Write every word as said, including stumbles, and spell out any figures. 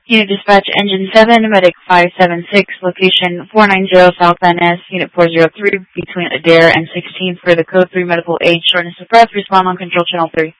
Unit Dispatch Engine seven, Medic five seven six, location four nine zero South Van Ness, Unit four zero three, between Adair and sixteenth for the Code three medical aid, shortness of breath, respond on Control Channel three.